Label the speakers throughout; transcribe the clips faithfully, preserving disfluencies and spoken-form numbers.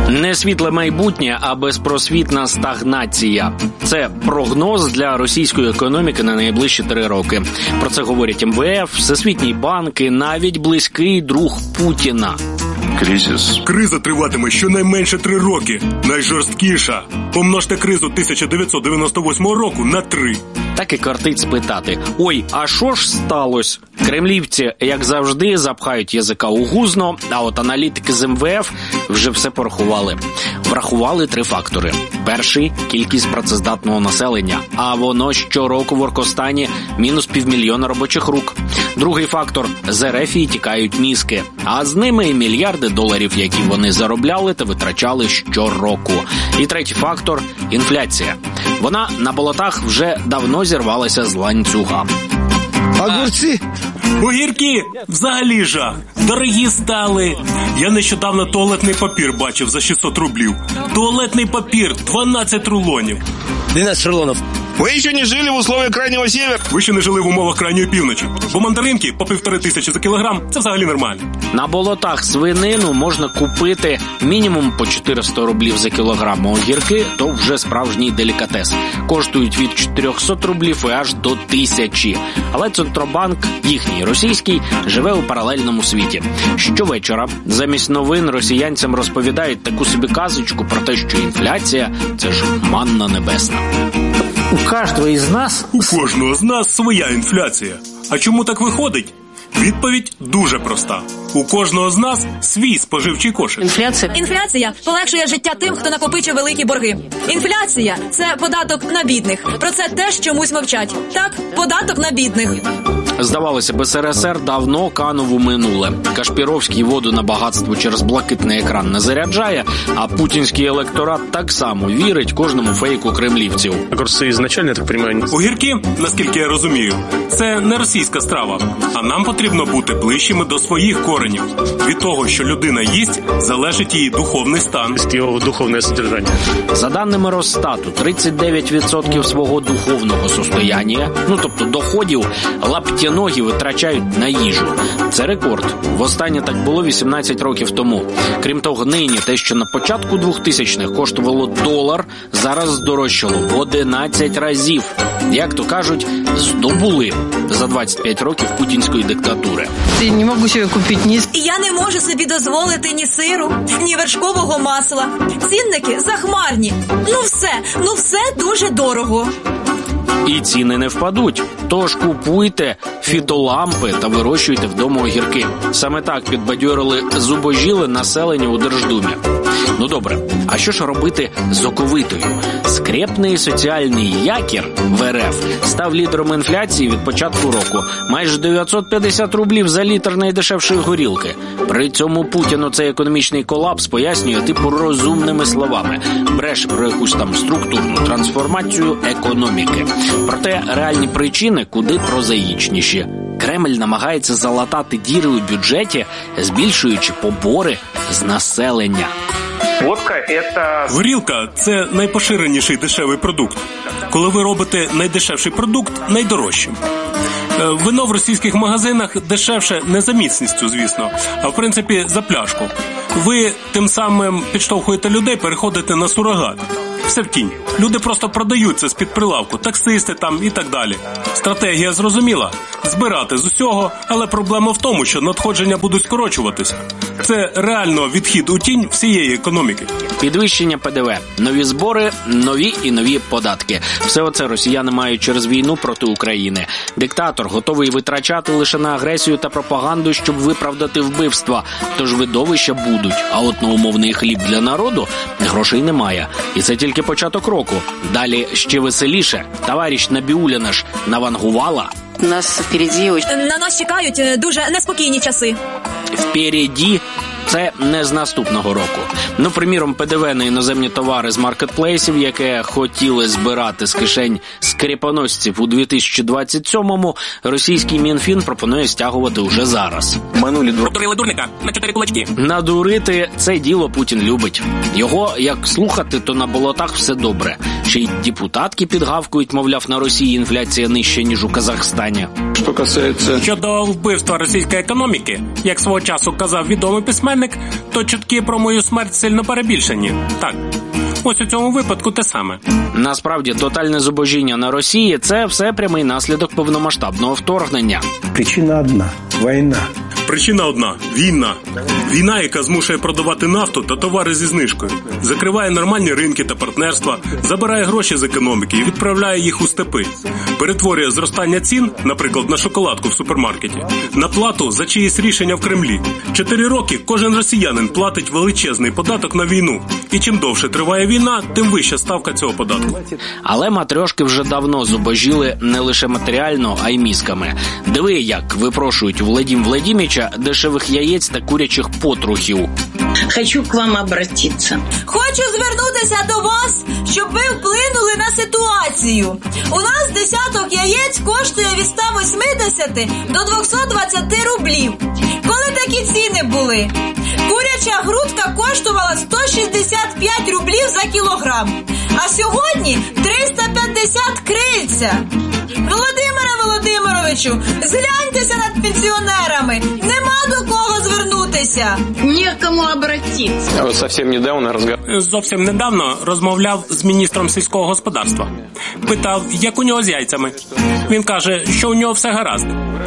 Speaker 1: Не світле майбутнє, а безпросвітна стагнація. Це прогноз для російської економіки на найближчі три роки. Про це говорять ем ве еф, Всесвітній банк і навіть близький друг Путіна.
Speaker 2: Кризис.
Speaker 3: Криза триватиме щонайменше три роки. Найжорсткіша. Помножте кризу тисяча дев'ятсот дев'яносто восьмого року на три.
Speaker 1: Так і кортить спитати: ой, а що ж сталося? Кремлівці, як завжди, запхають язика у гузно, а от аналітики з ем ве еф вже все порахували. Врахували три фактори. Перший – кількість працездатного населення, а воно щороку в Оркостані мінус півмільйона робочих рук. Другий фактор – з Ерефії тікають мізки, а з ними і мільярди доларів, які вони заробляли та витрачали щороку. І третій фактор – інфляція. Вона на болотах вже давно зірвалася з ланцюга.
Speaker 4: Огурці?
Speaker 3: Огірки взагалі жах. Дорогі стали. Я нещодавно туалетний папір бачив за шістсот рублів. Туалетний папір дванадцять рулонів.
Speaker 4: дванадцять рулонів.
Speaker 2: Ви ще не жили в условиях крайнього севера?
Speaker 3: Ви ще не жили в умовах крайньої півночі. Бо мандаринки по півтори тисячі за кілограм – це взагалі нормально.
Speaker 1: На болотах свинину можна купити мінімум по чотириста рублів за кілограм, а огірки – то вже справжній делікатес. Коштують від чотирьохсот рублів і аж до тисячі. Але Центробанк, їхній російський, живе у паралельному світі. Щовечора замість новин росіянцям розповідають таку собі казочку про те, що інфляція – це ж манна небесна.
Speaker 5: У кожного із нас...
Speaker 3: У кожного з нас своя інфляція. А чому так виходить? Відповідь дуже проста. У кожного з нас свій споживчий кошик.
Speaker 6: Інфляція. Інфляція полегшує життя тим, хто накопичив великі борги. Інфляція – це податок на бідних. Про це теж чомусь мовчать. Так, податок на бідних.
Speaker 1: Здавалося б, ес ер ес ер давно канув у минуле. Кашпіровський воду на багатство через блакитний екран не заряджає, а путінський електорат так само вірить кожному фейку кремлівців.
Speaker 7: Огурці ізначально, я так розумію...
Speaker 3: Огірки, наскільки я розумію, це не російська страва. А нам потрібно бути ближчими до своїх коренів. Від того, що людина їсть, залежить її духовний стан.
Speaker 7: Його духовне содержання.
Speaker 1: За даними Росстату, тридцять дев'ять відсотків свого духовного состояння, ну тобто доходів, лаптяногі витрачають на їжу. Це рекорд. Востаннє так було вісімнадцять років тому. Крім того, нині те, що на початку двохтисячних коштувало долар, зараз здорожчало в одинадцять разів. Як то кажуть, здобули за двадцять п'ять років путінської диктатури.
Speaker 5: Я не можу собі купити ні...
Speaker 6: Я не можу собі дозволити ні сиру, ні вершкового масла. Цінники захмарні. Ну все, ну все дуже дорого.
Speaker 1: І ціни не впадуть. Тож купуйте фітолампи та вирощуйте вдома огірки. Саме так підбадьорили зубожіле населення у Держдумі. Ну добре, а що ж робити з оковитою? Скрєпний соціальний якір в ер еф став лідером інфляції від початку року. Майже дев'ятсот п'ятдесят рублів за літр найдешевшої горілки. При цьому Путіну цей економічний колапс пояснює типу розумними словами. Бреше про якусь там структурну трансформацію економіки. Проте реальні причини куди прозаїчніші. Кремль намагається залатати діри у бюджеті, збільшуючи побори з населення.
Speaker 7: Водка – це...
Speaker 3: Горілка – це найпоширеніший дешевий продукт. Коли ви робите найдешевший продукт найдорожчим. Вино в російських магазинах дешевше не за міцністю, звісно, а в принципі за пляшку. Ви тим самим підштовхуєте людей переходити на сурогат. Все в тінь. Люди просто продають це з-під прилавку, таксисти там і так далі. Стратегія зрозуміла – збирати з усього, але проблема в тому, що надходження будуть скорочуватися. Це реально відхід у тінь всієї економіки.
Speaker 1: Підвищення пе де ве, нові збори, нові і нові податки. Все оце росіяни мають через війну проти України. Диктатор готовий витрачати лише на агресію та пропаганду, щоб виправдати вбивства. Тож видовища будуть, а от на умовний хліб для народу грошей немає. І це тільки початок року. Далі ще веселіше. Товариш Набіуліна ж навангувала.
Speaker 6: Нас впереді... На нас чекають дуже неспокійні часи.
Speaker 1: Впереді це не з наступного року. Ну, приміром, пе де ве на іноземні товари з маркетплейсів, яке хотіли збирати з кишень скріпоносців у дві тисячі двадцять сьомому, російський Мінфін пропонує стягувати уже зараз.
Speaker 3: Манулі дурили дурника на чотири кулачки.
Speaker 1: Надурити – це діло Путін любить. Його, як слухати, то на болотах все добре. Ще й депутатки підгавкують, мовляв, на Росії інфляція нижча, ніж у Казахстані.
Speaker 3: Що касається... Щодо вбивства російської економіки, як свого часу казав відомий письменник, письменник, то чутки про мою смерть сильно перебільшені. Так, ось у цьому випадку те саме.
Speaker 1: Насправді, тотальне зубожіння на Росії – це все прямий наслідок повномасштабного вторгнення.
Speaker 4: Причина одна – війна.
Speaker 3: Причина одна – війна. Війна, яка змушує продавати нафту та товари зі знижкою. Закриває нормальні ринки та партнерства, забирає гроші з економіки і відправляє їх у степи. Перетворює зростання цін, наприклад, на шоколадку в супермаркеті, на плату за чиїсь рішення в Кремлі. Чотири роки кожен росіянин платить величезний податок на війну. І чим довше триває війна, тим вища ставка цього податку.
Speaker 1: Але матрьошки вже давно зубожіли не лише матеріально, а й мізками. Диви, як випрошують у Владимира Владимировича дешевих яєць та курячих потрухів.
Speaker 8: Хочу к вам обратиться.
Speaker 6: Хочу звернутися до вас, щоб ви вплинули на ситуацію. У нас десяток яєць коштує від ста вісімдесяти до двохсот двадцяти рублів. Коли такі ціни були? Куряча грудка коштувала сто шістдесят п'ять рублів за кілограм. А сьогодні триста п'ятдесят крильця. Володимире Володимировичу, згляньтеся над пенсіонерами. Нема до кого звернутися.
Speaker 8: Некому обратиться.
Speaker 7: А вот совсем недавно разговаривал.
Speaker 3: Зовсім недавно розмовляв з міністром сільського господарства. Питав, як у нього з яйцями. Він каже, що у нього все гаразд.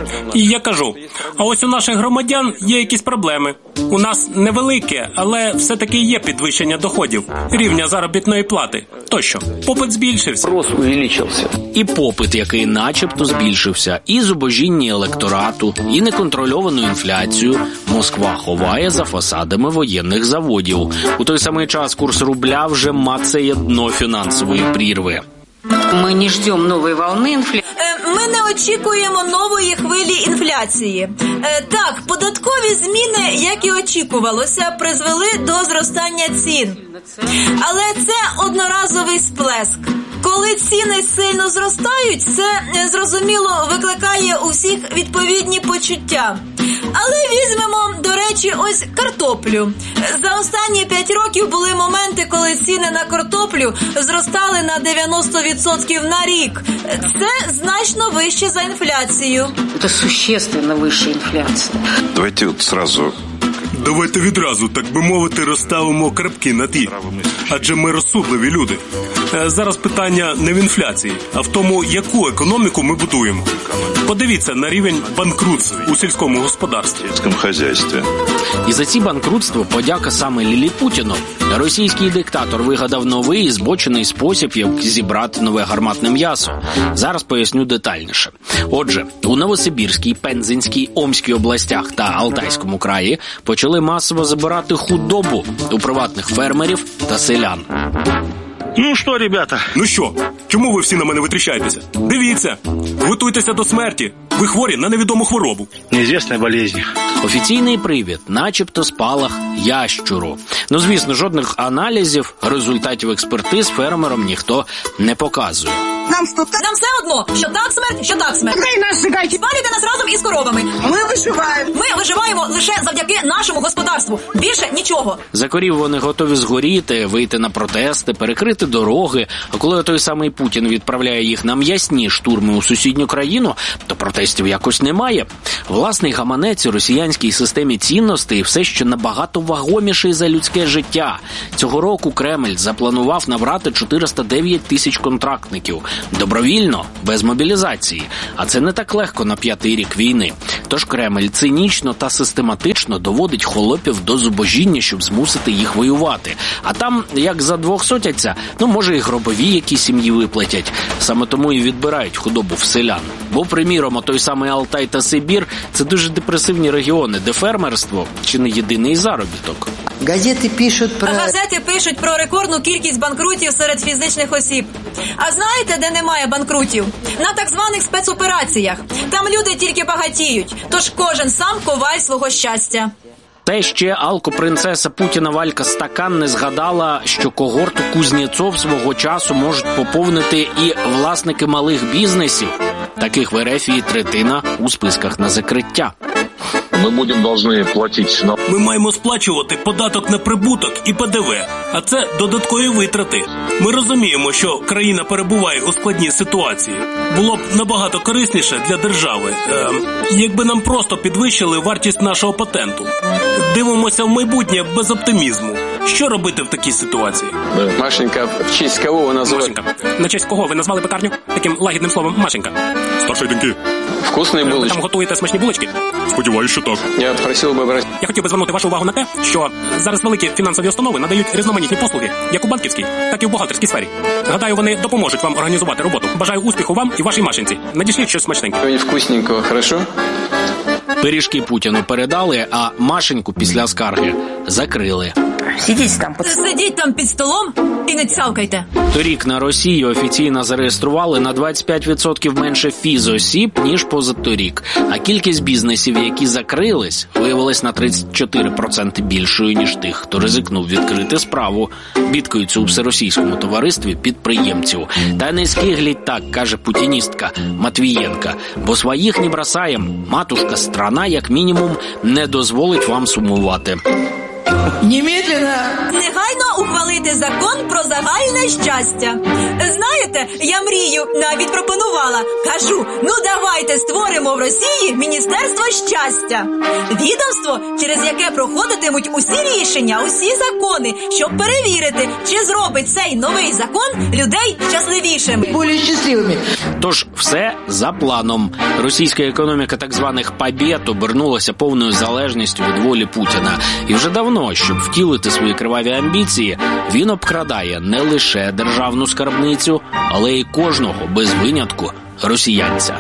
Speaker 3: І я кажу, а ось у наших громадян є якісь проблеми. У нас невелике, але все-таки є підвищення доходів, рівня заробітної плати. Тощо, попит збільшився.
Speaker 7: Спрос увеличился.
Speaker 1: І попит, який начебто збільшився, і зубожіння електорату, і неконтрольовану інфляцію Москва ховає за фасадами воєнних заводів. У той самий час курс рубля вже мацає дно фінансової прірви.
Speaker 8: Мы не ждем новой волны инфляции.
Speaker 6: Ми не очікуємо нової хвилі інфляції. Так, податкові зміни, як і очікувалося, призвели до зростання цін. Але це одноразовий сплеск. Коли ціни сильно зростають, це, зрозуміло, викликає у всіх відповідні почуття. Але візьмемо, до речі, ось картоплю. За останні п'ять років були моменти, коли ціни на картоплю зростали на дев'яносто відсотків на рік. Це значно вище за інфляцію.
Speaker 8: Это существенно выше инфляции.
Speaker 2: Давайте вот сразу...
Speaker 3: Давайте відразу, так би мовити, розставимо крапки на «і». Адже ми розсудливі люди. Зараз питання не в інфляції, а в тому, яку економіку ми будуємо. Подивіться на рівень банкрутств у сільському господарстві.
Speaker 2: В сільському хазяйстві.
Speaker 1: І за ці банкрутства подяка саме Лілі Путіну. Російський диктатор вигадав новий і збочений спосіб, як зібрати нове гарматне м'ясо. Зараз поясню детальніше. Отже, у Новосибірській, Пензенській, Омській областях та Алтайському краї почали масово забирати худобу у приватних фермерів та селян.
Speaker 2: Ну що, ребята?
Speaker 3: Ну що, чому ви всі на мене витріщаєтеся? Дивіться, готуйтеся до смерті. Ви хворі на невідому хворобу.
Speaker 2: Неізвісна болезнь.
Speaker 1: Офіційний привід, начебто спалах ящуру. Ну, звісно, жодних аналізів, результатів експертиз фермерам ніхто не показує.
Speaker 6: Нам що так? Нам все одно, що так смерть, що так смерть. Спалюйте нас разом із коровами. Ми виживаємо. Ми виживаємо лише завдяки нашому господарству. Більше нічого.
Speaker 1: За корів вони готові згоріти, вийти на протести, перекрити дороги. А коли той самий Путін відправляє їх на м'ясні штурми у сусідню країну, то протестів якось немає. Власний гаманець у росіянській системі цінностей все ще набагато вагоміший за людське життя. Цього року Кремль запланував набрати чотириста дев'ять тисяч контрактників. Добровільно, без мобілізації. А це не так легко на п'ятий рік війни. Тож Кремль цинічно та систематично доводить холопів до зубожіння, щоб змусити їх воювати. А там, як задвохсотяться, ну, може, і гробові які сім'ї виплатять. Саме тому і відбирають худобу в селян. Бо, приміром, той самий Алтай та Сибір – це дуже депресивні регіони, де фермерство чи не єдиний заробіток.
Speaker 5: Газети пишуть про...
Speaker 6: Газети пишуть про рекордну кількість банкрутів серед фізичних осіб. А знаєте, де немає банкрутів? На так званих спецопераціях. Там люди тільки багатіють, тож кожен сам коваль свого щастя.
Speaker 1: Та ще алкопринцеса Путіна Валька Стакан не згадала, що когорту Кузнєцов свого часу можуть поповнити і власники малих бізнесів. Таких в РФ і третина у списках на закриття.
Speaker 9: мы будем должны платить налоги.
Speaker 3: Ми маємо сплачувати податок на прибуток і Пе Де Ве, а це додаткові витрати. Ми розуміємо, що країна перебуває у складній ситуації. Було б набагато корисніше для держави, е, якби нам просто підвищили вартість нашого патенту. Дивимося в майбутнє без оптимізму. Що робити в такій ситуації?
Speaker 7: Машенька, в честь кого ви назвали?
Speaker 3: Машенька. На честь кого ви назвали пекарню таким лагідним словом Машенька?
Speaker 10: Старшої доньки.
Speaker 7: Вкусні
Speaker 3: Ви
Speaker 7: булочки.
Speaker 3: там готуєте смачні булочки?
Speaker 10: Сподіваюсь, що так.
Speaker 7: Я просив би обратити.
Speaker 3: Я хотів би звернути вашу увагу на те, що зараз великі фінансові установи надають різноманітні послуги, як у банківській, так і в бухгалтерській сфері. Гадаю, вони допоможуть вам організувати роботу. Бажаю успіху вам і вашій Машенці. Надішліть щось смачненьке.
Speaker 7: Що-нибудь вкусненького, хорошо?
Speaker 1: Пиріжки Путіну передали, а Машеньку після скарги закрили.
Speaker 5: Сидіть там.
Speaker 6: Сидіть там під столом і не цявкайте.
Speaker 1: Торік на Росії офіційно зареєстрували на двадцять п'ять відсотків менше фізосіб, ніж позаторік. А кількість бізнесів, які закрились, виявилась на тридцять чотири відсотки більшою, ніж тих, хто ризикнув відкрити справу. Бідкаються у всеросійському товаристві підприємців. Та не скигліть так, каже путіністка Матвієнка. Бо своїх не бросаєм. Матушка страна, як мінімум, не дозволить вам сумувати.
Speaker 5: Немедленно.
Speaker 6: Негайно ухвалити закон про загальне щастя. Знаєте, я мрію, навіть пропонувала. Кажу, ну давайте створимо в Росії Міністерство щастя. Відомство, через яке проходитимуть усі рішення, усі закони, щоб перевірити, чи зробить цей новий закон людей щасливішими.
Speaker 5: Більш щасливими.
Speaker 1: Тож все за планом. Російська економіка так званих побєд обернулася повною залежністю від волі Путіна. І вже давно, щоб втілити свої криваві амбіції, він обкрадає не лише державну скарбницю, але й кожного, без винятку, росіянця.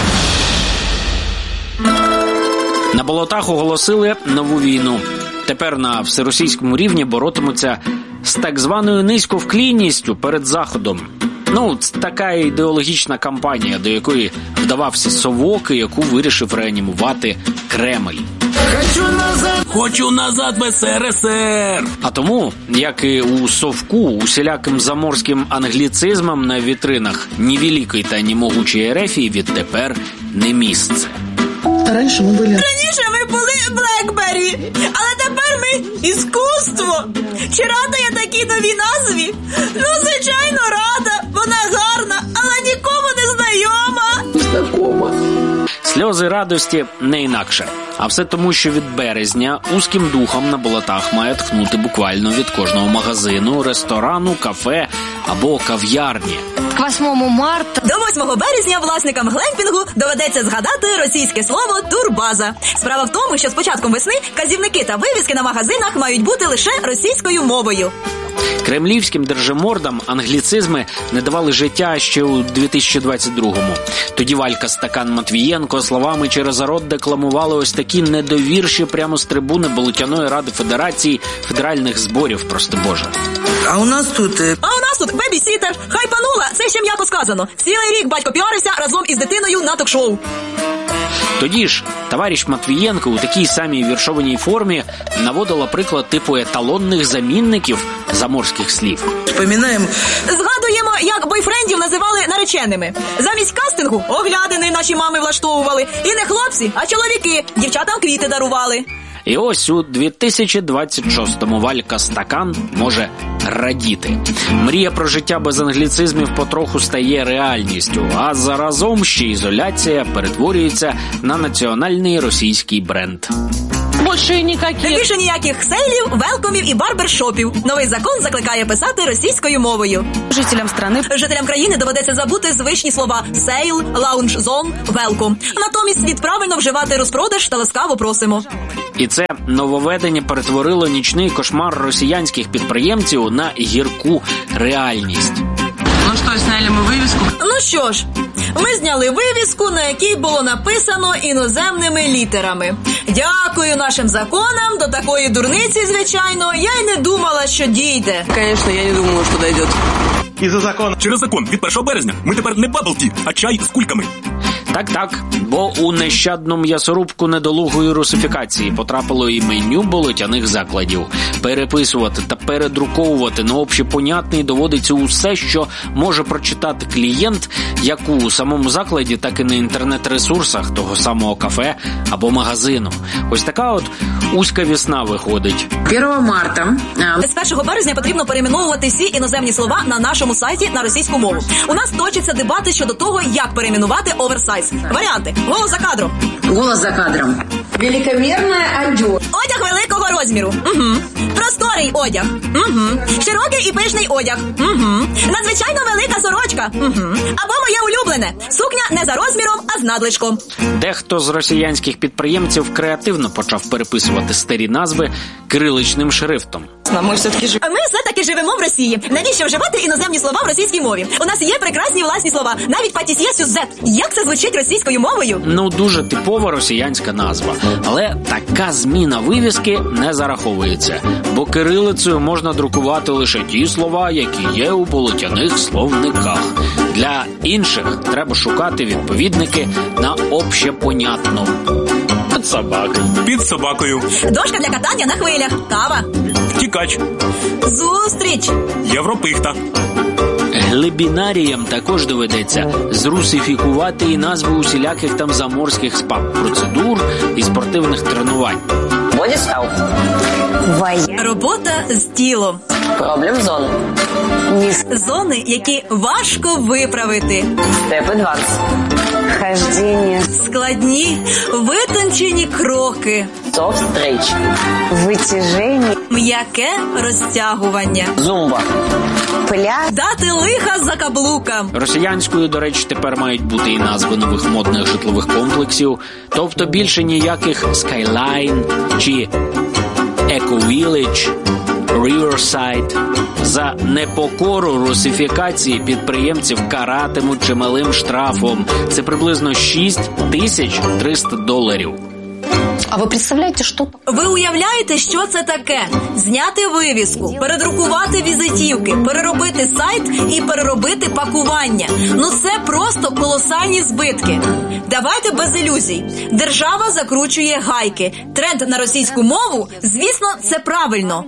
Speaker 1: На болотах оголосили нову війну. Тепер на всеросійському рівні боротимуться з так званою низьковклінністю перед Заходом. Ну, це така ідеологічна кампанія, до якої вдавався Совок, і яку вирішив реанімувати Кремль.
Speaker 3: Хочу назад! Хочу назад в Ес Ер Ес Ер!
Speaker 1: А тому, як і у Совку, усіляким заморським англіцизмам на вітринах ні великої та ні могучої Ерефії відтепер не місце.
Speaker 5: Раніше ми були...
Speaker 6: Раніше ми були Блекбері, але тепер ми іскусство. Чи рада я такій новій назві? Ну, звичайно, рада. Вона гарна, але нікому не знайома.
Speaker 5: Знакома.
Speaker 1: Сльози радості не інакше. А все тому, що від березня узким духом на болотах має тхнути буквально від кожного магазину, ресторану, кафе або кав'ярні.
Speaker 11: К восьмому марта
Speaker 6: До восьмого березня власникам глемпінгу доведеться згадати російське слово «турбаза». Справа в тому, що з початком весни казівники та вивіски на магазинах мають бути лише російською мовою.
Speaker 1: Кремлівським держимордам англіцизми не давали життя ще у дві тисячі двадцять другому. Тоді Валька Стакан Матвієнко словами через рот декламували ось такі недовірші прямо з трибуни Болотяної ради Федерації федеральних зборів, прости Боже.
Speaker 5: А у нас тут...
Speaker 6: А у нас тут бебі-сітер. Хайпанула, це ще м'яко сказано. Цілий рік батько піарився разом із дитиною на ток-шоу.
Speaker 1: Тоді ж товариш Матвієнко у такій самій віршованій формі наводила приклад типу еталонних замінників заморських слів.
Speaker 5: Вспоминаємо.
Speaker 6: Згадуємо, як бойфрендів називали нареченими. Замість кастингу оглядини наші мами влаштовували. І не хлопці, а чоловіки. Дівчатам квіти дарували.
Speaker 1: І ось у дві тисячі двадцять шостому Валька Стакан може радіти. Мрія про життя без англіцизмів потроху стає реальністю, а заразом ще ізоляція перетворюється на національний російський бренд.
Speaker 11: більше ніяких.
Speaker 6: Більше ніяких сейлів, велкомів і барбершопів. Новий закон закликає писати російською мовою.
Speaker 11: Жителям страни.
Speaker 6: Жителям країни доведеться забути звичні слова «сейл», «лаунж-зон», «велком». Натомість слід правильно вживати розпродаж та ласкаво просимо.
Speaker 1: І це нововведення перетворило нічний кошмар росіянських підприємців на гірку реальність.
Speaker 12: Ну що, зняли ми вивіску?
Speaker 6: Ну що ж, ми зняли вивіску, на якій було написано іноземними літерами. Дякую нашим законам, до такої дурниці, звичайно, я й не думала, що дійде.
Speaker 12: Звісно, я не думала, що дійде.
Speaker 3: І за закон. Через закон від першого березня ми тепер не бабл-ті, а чай з кульками.
Speaker 1: Так-так, бо у нещадну м'ясорубку недолугої русифікації потрапило і меню болотяних закладів. Переписувати та передруковувати на общепонятний доводиться усе, що може прочитати клієнт, як у самому закладі, так і на інтернет-ресурсах того самого кафе або магазину. Ось така от узька вісна виходить.
Speaker 8: первого марта.
Speaker 6: З першого березня потрібно перейменовувати всі іноземні слова на нашому сайті на російську мову. У нас точаться дебати щодо того, як перейменувати оверсайз. Варіанти. Голос за кадром.
Speaker 8: Голос за кадром. Великомірна одежа.
Speaker 6: Одяг великого розміру. Угу. Просторий одяг. Угу. Широкий і пишний одяг. Угу. Надзвичайно велика сорочка. Угу. Або моє улюблене. Сукня не за розміром, а з надлишком.
Speaker 1: Дехто з росіянських підприємців креативно почав переписувати старі назви кириличним шрифтом.
Speaker 6: Ми все-таки жив... Ми все-таки живемо в Росії. Навіщо вживати іноземні слова в російській мові? У нас є прекрасні власні слова. Навіть патісьє сюзет. Як це звучить російською мовою?
Speaker 1: Ну, дуже типова росіянська назва. Але така зміна вивіски не зараховується. Бо кирилицею можна друкувати лише ті слова, які є у болотяних словниках. Для інших треба шукати відповідники на общепонятну. Під собакою.
Speaker 3: Під собакою.
Speaker 6: Дошка для катання на хвилях. Кава.
Speaker 3: Втікач.
Speaker 6: Зустріч.
Speaker 3: Європихта.
Speaker 1: Глибінаріям також доведеться зрусифікувати і назви усіляких там заморських спа-процедур і спортивних тренувань.
Speaker 13: Бодістав.
Speaker 6: Робота з тілом.
Speaker 13: Проблем зон.
Speaker 6: Зони, які важко виправити.
Speaker 13: Степ адванс. Хождение.
Speaker 6: Складні, витончені кроки.
Speaker 13: Софт стрейч. Витяження.
Speaker 6: М'яке розтягування.
Speaker 13: Зумба.
Speaker 6: Пля. Дати лиха за каблукам.
Speaker 1: Росіянською, до речі, тепер мають бути і назви нових модних житлових комплексів. Тобто більше ніяких Skyline чи Eco Village, Riverside. За непокору русифікації підприємців каратимуть чималим штрафом. Це приблизно шість тисяч триста доларів.
Speaker 11: А ви представляєте, що?
Speaker 6: Ви уявляєте, що це таке? Зняти вивіску, передрукувати візитівки, переробити сайт і переробити пакування. Ну це просто колосальні збитки. Давайте без ілюзій. Держава закручує гайки. Тренд на російську мову, звісно, це правильно.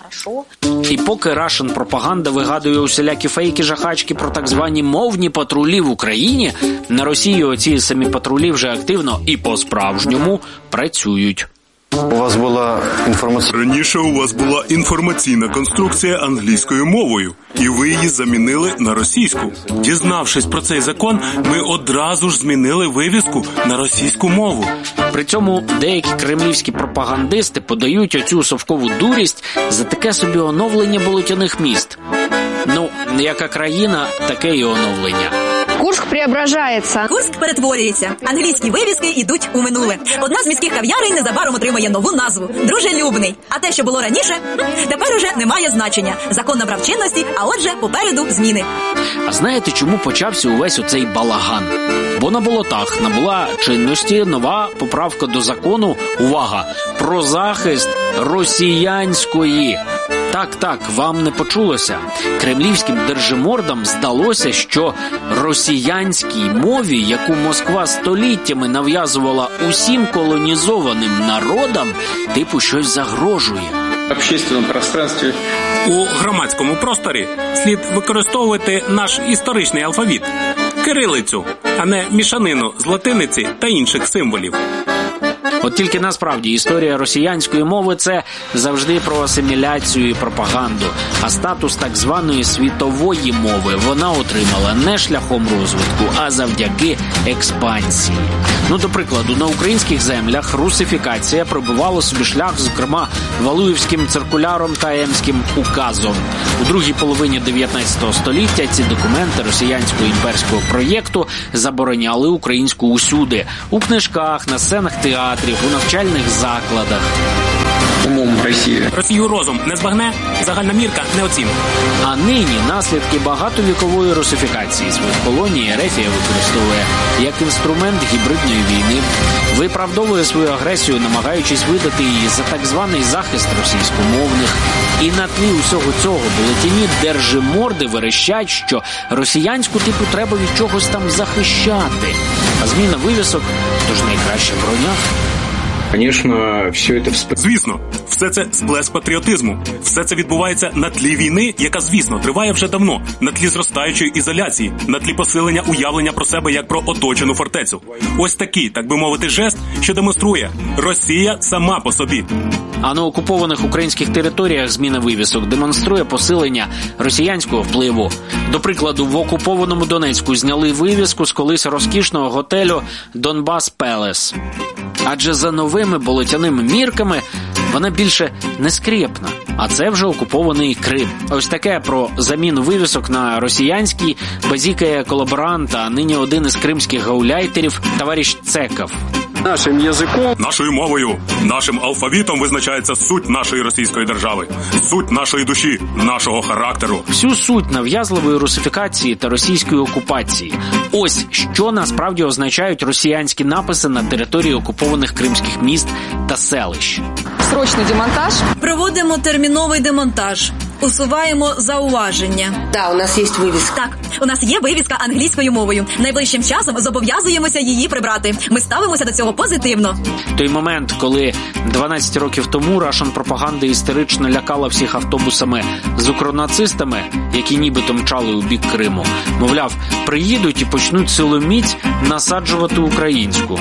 Speaker 1: І поки Russian пропаганда вигадує усілякі фейки-жахачки про так звані мовні патрулі в Україні, на Росії оці самі патрулі вже активно і по-справжньому працюють.
Speaker 14: У вас була інформаційна...
Speaker 10: Раніше у вас була інформаційна конструкція англійською мовою, і ви її замінили на російську. Дізнавшись про цей закон, ми одразу ж змінили вивіску на російську мову.
Speaker 1: При цьому деякі кремлівські пропагандисти подають оцю совкову дурість за таке собі оновлення болотяних міст. Ну, яка країна, таке і оновлення.
Speaker 11: Курск преображається.
Speaker 6: Курск перетворюється. Англійські вивіски йдуть у минуле. Одна з міських кав'ярень незабаром отримає нову назву – Дружелюбний. А те, що було раніше, тепер уже не має значення. Закон набрав чинності, а отже, попереду зміни.
Speaker 1: А знаєте, чому почався увесь оцей балаган? Бо на болотах набула чинності нова поправка до закону, увага, про захист росіянської. Так, так, вам не почулося. Кремлівським держимордам здалося, що росіянській мові, яку Москва століттями нав'язувала усім колонізованим народам, типу щось загрожує.
Speaker 7: В общественному пространстві.
Speaker 3: У громадському просторі слід використовувати наш історичний алфавіт – кирилицю, а не мішанину з латиниці та інших символів.
Speaker 1: От тільки насправді історія росіянської мови – це завжди про асиміляцію і пропаганду, а статус так званої світової мови вона отримала не шляхом розвитку, а завдяки експансії. Ну, до прикладу, на українських землях русифікація пробивала собі шлях, зокрема, Валуївським циркуляром та Емським указом. У другій половині дев'ятнадцятого століття ці документи росіянського імперського проєкту забороняли українську усюди – у книжках, на сценах театрів, у навчальних закладах.
Speaker 7: Умом Росії.
Speaker 3: Росію розум не збагне, загальна мірка не оцінить.
Speaker 1: А нині наслідки багатовікової русифікації своїх колоній Ерефія використовує як інструмент гібридної війни, виправдовує свою агресію, намагаючись видати її за так званий захист російськомовних, І на тлі усього цього булетіні держиморди верещать, що росіянську типу треба від чогось там захищати. А зміна вивісок – то ж найкраща броня.
Speaker 7: Звісно, все це всп...
Speaker 10: Звісно, все це сплеск патріотизму. Все це відбувається на тлі війни, яка, звісно, триває вже давно, на тлі зростаючої ізоляції, на тлі посилення уявлення про себе як про оточену фортецю. Ось такий, так би мовити, жест, що демонструє – Росія сама по собі.
Speaker 1: А на окупованих українських територіях зміна вивісок демонструє посилення росіянського впливу. До прикладу, в окупованому Донецьку зняли вивіску з колись розкішного готелю «Донбас Пелес». Адже за новими болотяними мірками вона більше не скрєпна. А це вже окупований Крим. Ось таке про заміну вивісок на росіянський базікає колаборант, а нині один із кримських гауляйтерів товариш Цеков.
Speaker 10: Нашим язиком, нашою мовою, нашим алфавітом визначається суть нашої російської держави, суть нашої душі, нашого характеру.
Speaker 1: Всю суть нав'язливої русифікації та російської окупації. Ось що насправді означають росіянські написи на території окупованих кримських міст та селищ.
Speaker 11: Срочний демонтаж.
Speaker 6: Проводимо терміновий демонтаж. Усуваємо зауваження.
Speaker 8: Да, у нас є вивіска.
Speaker 6: Так, у нас є вивіска англійською мовою. Найближчим часом зобов'язуємося її прибрати. Ми ставимося до цього позитивно.
Speaker 1: Той момент, коли дванадцять років тому рашн-пропаганда істерично лякала всіх автобусами з укронацистами, які нібито мчали у бік Криму. Мовляв, приїдуть і почнуть силоміць насаджувати українську.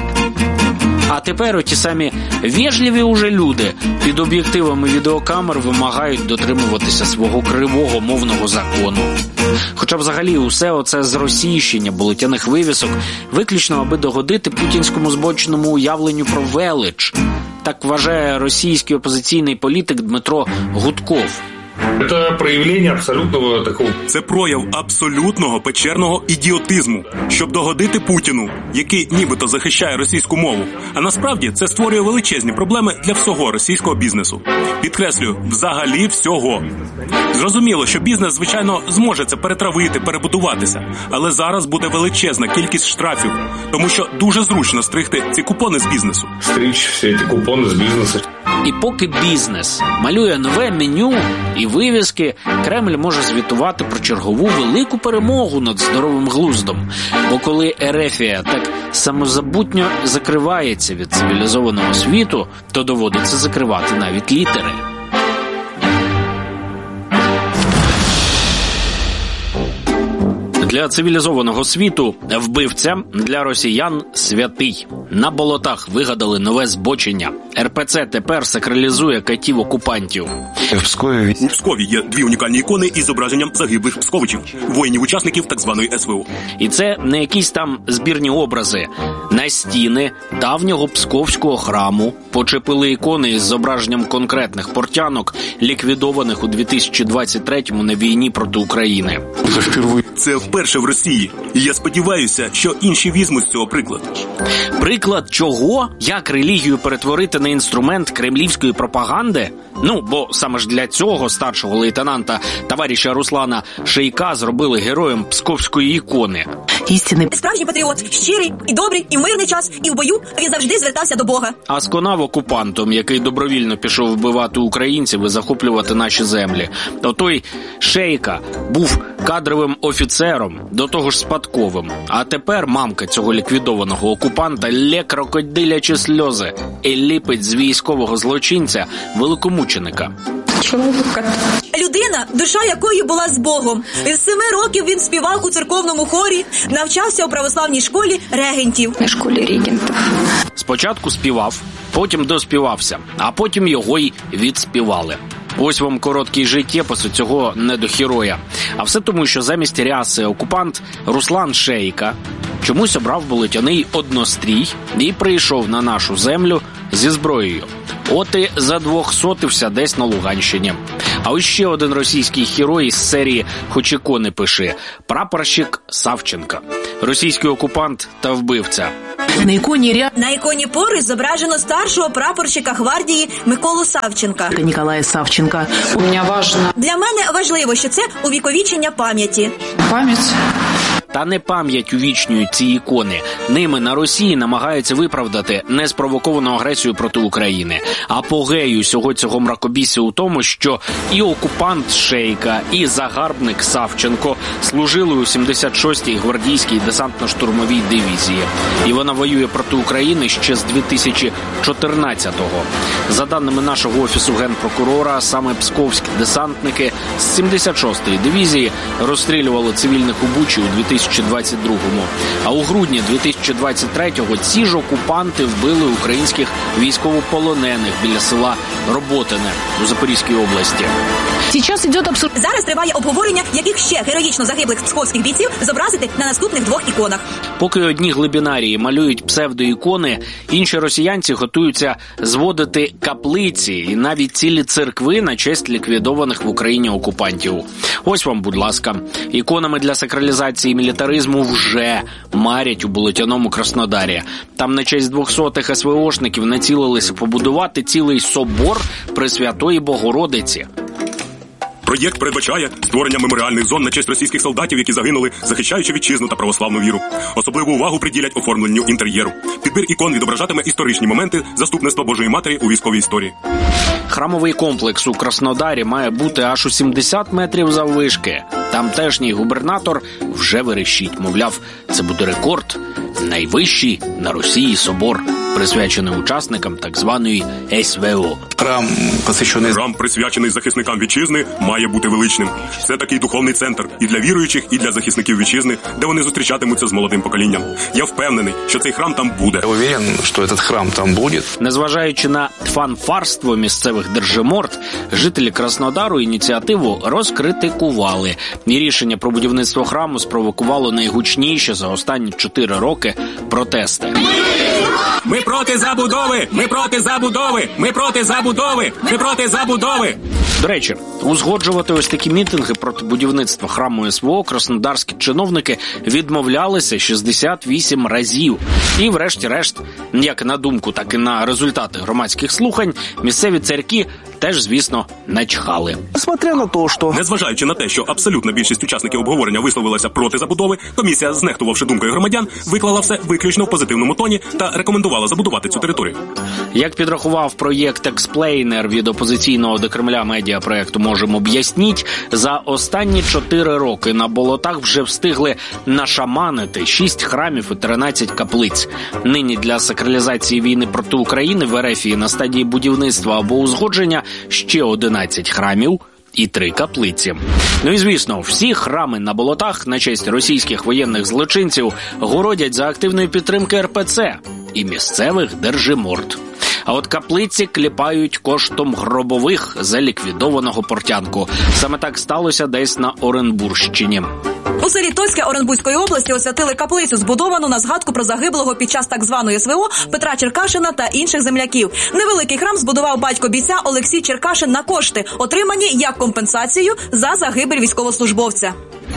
Speaker 1: А тепер оті самі вежливі уже люди під об'єктивами відеокамер вимагають дотримуватися свого кривого мовного закону. Хоча взагалі усе оце зросійщення болотяних вивісок виключно аби догодити путінському збоченому уявленню про велич. Так вважає російський опозиційний політик Дмитро Гудков.
Speaker 15: Це проявлення абсолютного такого...
Speaker 10: Це прояв абсолютного печерного ідіотизму, щоб догодити Путіну, який нібито захищає російську мову. А насправді це створює величезні проблеми для всього російського бізнесу. Підкреслюю, взагалі всього. Зрозуміло, що бізнес, звичайно, зможе це перетравити, перебудуватися. Але зараз буде величезна кількість штрафів, тому що дуже зручно стригти ці купони з бізнесу.
Speaker 15: Стричь всі ці купони з бізнесу.
Speaker 1: І поки бізнес малює нове меню і вивіски, Кремль може звітувати про чергову велику перемогу над здоровим глуздом. Бо коли Ерефія так самозабутньо закривається від цивілізованого світу, то доводиться закривати навіть літери. Для цивілізованого світу вбивця, для росіян святий. На болотах вигадали нове збочення. ер пе це тепер сакралізує катів-окупантів.
Speaker 14: В Пскові...
Speaker 10: У Пскові є дві унікальні ікони із зображенням загиблих псковичів, воїнів-учасників так званої ес ве о.
Speaker 1: І це не якісь там збірні образи. На стіни давнього псковського храму почепили ікони із зображенням конкретних портянок, ліквідованих у дві тисячі двадцять третьому на війні проти України.
Speaker 10: Це вперше в Росії. І я сподіваюся, що інші візьмуть з цього приклад.
Speaker 1: Приклад чого? Як релігію перетворити на інструмент кремлівської пропаганди? Ну, бо саме ж для цього старшого лейтенанта товариша Руслана Шейка зробили героєм псковської ікони.
Speaker 6: Істинний справжній патріот, щирий і добрий, і в мирний час, і в бою він завжди звертався до Бога.
Speaker 1: А сконав окупантом, який добровільно пішов вбивати українців і захоплювати наші землі. Отой Шейка був кадровим офіцером, до того ж спадковим. А тепер мамка цього ліквідованого окупанта лє крокодилячі сльози і ліпить з військового злочинця великомученика.
Speaker 6: Людина, душа якої була з Богом. З семи років він співав у церковному хорі, навчався у православній школі регентів.
Speaker 11: На школі регентів.
Speaker 1: Спочатку співав, потім доспівався, а потім його й відспівали. Ось вам короткий життєпис цього недохероя. А все тому, що замість ряси окупант Руслан Шейка чомусь обрав болотяний однострій і прийшов на нашу землю зі зброєю. От і задвохсотився десь на Луганщині. А ось ще один російський герой із серії «Хоч ікони пиши» – прапорщик Савченка. Російський окупант та вбивця.
Speaker 6: На іконі ря... На іконі поруч зображено старшого прапорщика гвардії Миколу Савченка.
Speaker 16: Ніколая Савченка. У мене важливо.
Speaker 6: Для мене важливо, що це увіковічення пам'яті.
Speaker 16: Пам'ять.
Speaker 1: Та не пам'ять увічнюють ці ікони. Ними на Росії намагаються виправдати неспровоковану агресію проти України. Апогею усього цього мракобісся у тому, що і окупант Шейка, і загарбник Савченко служили у сімдесят шостій гвардійській десантно-штурмовій дивізії. І вона воює проти України ще з дві тисячі чотирнадцятого. За даними нашого офісу генпрокурора, саме псковські десантники з сімдесят шостої дивізії розстрілювали цивільних у Бучі у дві тисячі двадцять другому. А у грудні дві тисячі двадцять третього ці ж окупанти вбили українських військовополонених біля села Роботине у Запорізькій області.
Speaker 6: Зараз триває обговорення, яких ще героїчно загиблих псковських бійців зобразити на наступних двох іконах.
Speaker 1: Поки одні глибінарії малюють псевдоікони, інші росіянці готуються зводити каплиці і навіть цілі церкви на честь ліквідованих в Україні окупантів. Ось вам, будь ласка, іконами для сакралізації мілітаризму вже марять у Болотяному Краснодарі. Там на честь двохсотих ес ве ошників націлилися побудувати цілий собор Пресвятої Богородиці.
Speaker 10: Проєкт передбачає створення меморіальних зон на честь російських солдатів, які загинули, захищаючи вітчизну та православну віру. Особливу увагу приділять оформленню інтер'єру. Підбір ікон відображатиме історичні моменти заступництва Божої Матері у військовій історії.
Speaker 1: Храмовий комплекс у Краснодарі має бути аж у сімдесят метрів заввишки. Тамтешній губернатор вже верещить. Мовляв, це буде рекорд. Найвищий на Росії собор, присвячений учасникам так званої ес ве о.
Speaker 10: Храм, посвящений... Храм, присвячений захисникам вітчизни, має бути величним. Це такий духовний центр і для віруючих, і для захисників вітчизни, де вони зустрічатимуться з молодим поколінням. Я впевнений, що цей храм там буде.
Speaker 14: Я уверен, що цей храм там буде.
Speaker 1: Незважаючи на фанфарство місцевих держиморд, жителі Краснодару ініціативу розкритикували. І рішення про будівництво храму спровокувало найгучніші за останні чотири роки протести.
Speaker 3: Ми проти забудови! Ми проти забудови! Ми проти забудови! Ми проти забудови!
Speaker 1: До речі, узгоджувати ось такі мітинги проти будівництва храму ес ве о краснодарські чиновники відмовлялися шістдесят вісім разів. І врешті-решт, як на думку, так і на результати громадських слухань, місцеві церкви теж, звісно, начхали.
Speaker 10: Незважаючи на те, що абсолютна більшість учасників обговорення висловилася проти забудови, комісія, знехтувавши думкою громадян, виклала все виключно в позитивному тоні та рекомендувала забудувати цю територію.
Speaker 1: Як підрахував проєкт «Експлейнер» від опозиційного до Кремля медіапроєкту «Можемо об'ясніть», за останні чотири роки на болотах вже встигли нашаманити шість храмів і тринадцять каплиць. Нині для сакралізації війни проти України в РФ на стадії будівництва або узгодження ще одинадцять храмів і три каплиці. Ну і, звісно, всі храми на болотах на честь російських воєнних злочинців городять за активної підтримки ер пе це і місцевих держиморд. А от каплиці кліпають коштом гробових за ліквідованого Портянку. Саме так сталося десь на Оренбурщині.
Speaker 6: У селі Тольське Оренбурзької області освятили каплицю, збудовану на згадку про загиблого під час так званої ес ве о Петра Черкашина та інших земляків. Невеликий храм збудував батько бійця Олексій Черкашин на кошти, отримані як компенсацію за загибель військовослужбовця.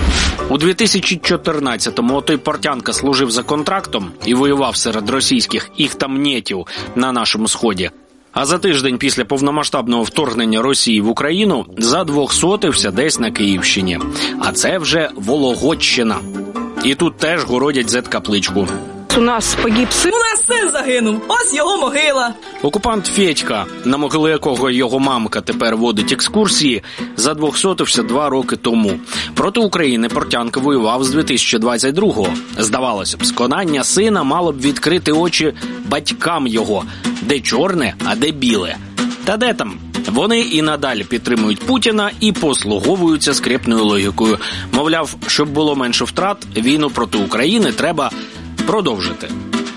Speaker 1: У дві тисячі чотирнадцятому отой Портянка служив за контрактом і воював серед російських іхтамнєтів на нашому сході. А за тиждень після повномасштабного вторгнення Росії в Україну задвохсотився десь на Київщині. А це вже Вологодщина. І тут теж городять зет-капличку.
Speaker 6: У нас погиб син. У нас син загинув. Ось його могила.
Speaker 1: Окупант Федька, на могилу якого його мамка тепер водить екскурсії, задвохсотився два роки тому. Проти України Портянка воював з дві тисячі двадцять другого. Здавалося б, сконання сина мало б відкрити очі батькам його. Де чорне, а де біле. Та де там? Вони і надалі підтримують Путіна і послуговуються скрепною логікою. Мовляв, щоб було менше втрат, війну проти України треба продовжити.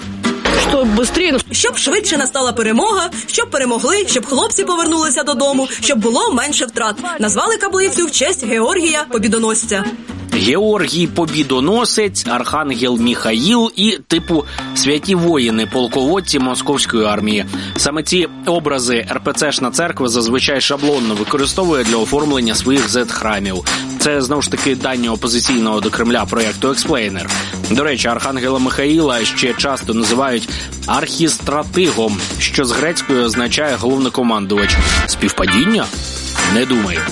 Speaker 6: Щоб швидше, щоб швидше настала перемога, щоб перемогли, щоб хлопці повернулися додому, щоб було менше втрат. Назвали каплицю в честь Георгія Побідоносця.
Speaker 1: Георгій Побідоносець, Архангел Міхаїл і, типу, святі воїни-полководці Московської армії. Саме ці образи ер пе цешна церква зазвичай шаблонно використовує для оформлення своїх зет-храмів. Це, знову ж таки, дані опозиційного до Кремля проєкту «Експлейнер». До речі, Архангела Михаїла ще часто називають архістратигом, що з грецької означає головнокомандувач. Співпадіння? Не думаю.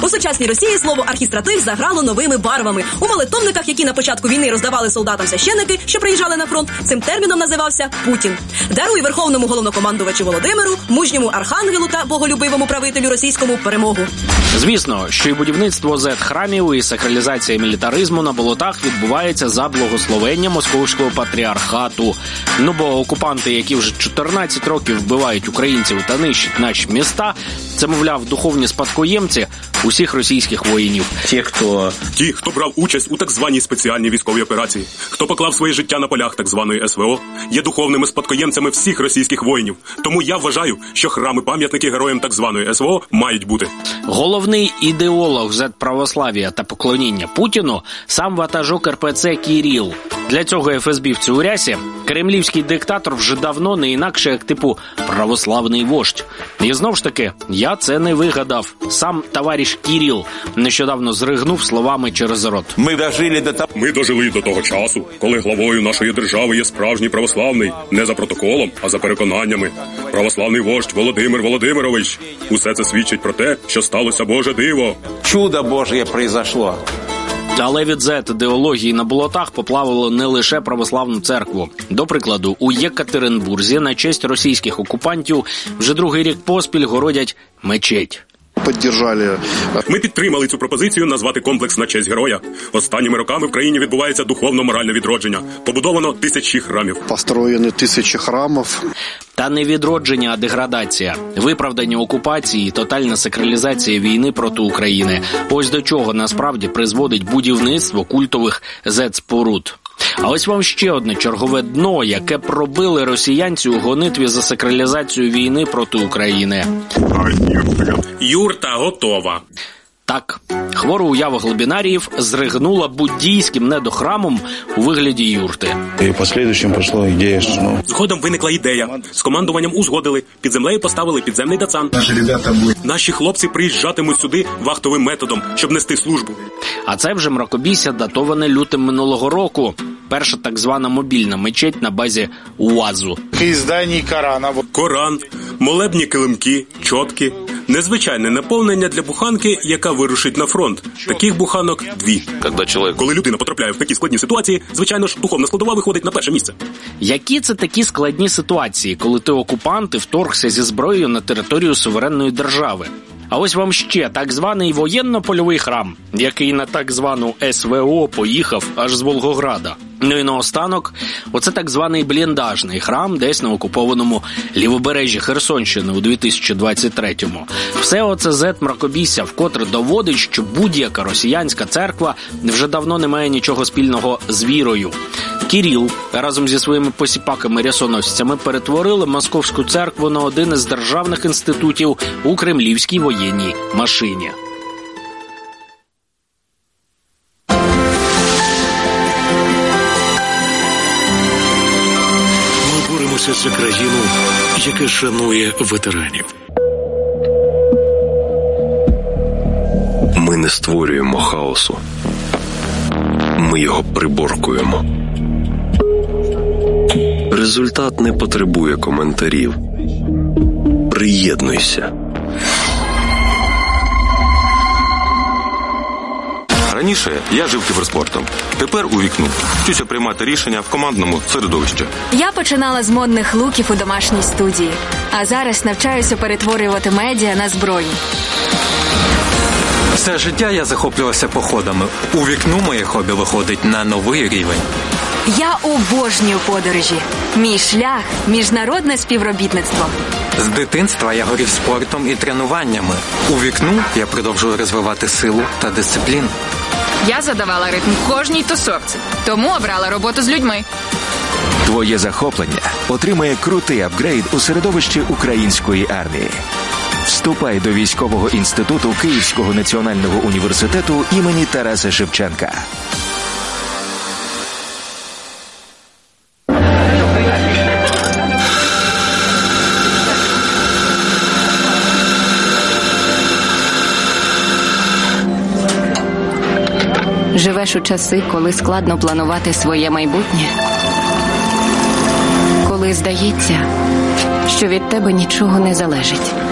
Speaker 16: У сучасній Росії слово архістратиг заграло новими барвами. У молитовниках, які на початку війни роздавали солдатам священники, що приїжджали на фронт, цим терміном називався Путін. Даруй верховному головнокомандувачу Володимиру, мужньому архангелу та боголюбивому правителю російському перемогу.
Speaker 1: Звісно, що і будівництво зет-храмів, і сакралізація мілітаризму на болотах відбувається за благословення московського патріархату. Ну бо окупанти, які вже чотирнадцять років вбивають українців та нищать наші міста, це, мовляв, духовні спадкоємці усіх російських воїнів.
Speaker 3: Ті, хто... Ті, хто брав участь у так званій спеціальній військовій операції, хто поклав своє життя на полях так званої ес ве о, є духовними спадкоємцями всіх російських воїнів. Тому я вважаю, що храми-пам'ятники героям так званої ес ве о мають бути.
Speaker 1: Головний ідеолог зет-православ'я та поклоніння Путіну – сам ватажок ер пе це Кіріл. Для цього еф ес бівці у рясі кремлівський диктатор вже давно не інакше, як типу православний вождь. І знов ж таки, я це не вигадав. Сам товариш Кіріл нещодавно зригнув словами через рот.
Speaker 3: Ми дожили до того... Ми дожили до того часу, коли главою нашої держави є справжній православний, не за протоколом, а за переконаннями. Православний вождь Володимир Володимирович. Усе це свідчить про те, що сталося Боже диво.
Speaker 17: Чудо Божє произошло.
Speaker 1: Але від зет-ідеології на болотах поплавило не лише православну церкву. До прикладу, у Єкатеринбурзі на честь російських окупантів вже другий рік поспіль городять мечеть.
Speaker 3: Поддержали. Ми підтримали цю пропозицію назвати комплекс на честь героя. Останніми роками в країні відбувається духовно-моральне відродження. Побудовано тисячі храмів.
Speaker 18: Построєні тисячі храмів.
Speaker 1: Та не відродження, а деградація. Виправдання окупації і тотальна сакралізація війни проти України. Ось до чого насправді призводить будівництво культових зет-споруд. А ось вам ще одне чергове дно, яке пробили росіянці у гонитві за сакралізацію війни проти України.
Speaker 3: Юрта готова.
Speaker 1: Так, хвора уява глибінаріїв зригнула буддійським недохрамом у вигляді юрти.
Speaker 18: І в послідуючому прийшла ідея, що... Ну...
Speaker 3: Згодом виникла ідея. З командуванням узгодили. Під землею поставили підземний дацан. Наші ребята будуть... Наші хлопці приїжджатимуть сюди вахтовим методом, щоб нести службу.
Speaker 1: А це вже мракобісся, датоване лютим минулого року. Перша так звана мобільна мечеть на базі УАЗу.
Speaker 3: Іздані Корана. Коран, молебні килимки, чотки. Незвичайне наповнення для буханки, яка вирушить на фронт. Таких буханок дві. Коли людина потрапляє в такі складні ситуації, звичайно ж, духовна складова виходить на перше місце.
Speaker 1: Які це такі складні ситуації, коли ти окупант і вторгся зі зброєю на територію суверенної держави? А ось вам ще так званий воєнно-польовий храм, який на так звану ес ве о поїхав аж з Волгограда. Ну і наостанок, оце так званий бліндажний храм десь на окупованому лівобережжі Херсонщини у дві тисячі двадцять третьому. Все оце зет-мракобісся вкотре доводить, що будь-яка росіянська церква вже давно не має нічого спільного з вірою. Кіріл разом зі своїми посіпаками-рясоносцями перетворили московську церкву на один із державних інститутів у кремлівській воєнній машині.
Speaker 19: Ми боремося за країну, яка шанує ветеранів.
Speaker 20: Ми не створюємо хаосу. Ми його приборкуємо. Результат не потребує коментарів. Приєднуйся.
Speaker 21: Раніше я жив кіберспортом. Тепер у вікну. Вчуся приймати рішення в командному середовищі.
Speaker 22: Я починала з модних луків у домашній студії. А зараз навчаюся перетворювати медіа на зброю.
Speaker 23: Все життя я захоплювався походами. У вікну моє хобі виходить на новий рівень.
Speaker 22: Я обожнюю подорожі. Мій шлях – міжнародне співробітництво.
Speaker 23: З дитинства я горів спортом і тренуваннями. У вікну я продовжую розвивати силу та дисципліну.
Speaker 11: Я задавала ритм кожній тусовці, тому обрала роботу з людьми.
Speaker 24: Твоє захоплення отримає крутий апгрейд у середовищі української армії. Вступай до військового інституту Київського національного університету імені Тараса Шевченка.
Speaker 22: Живеш у часи, коли складно планувати своє майбутнє? Коли здається, що від тебе нічого не залежить?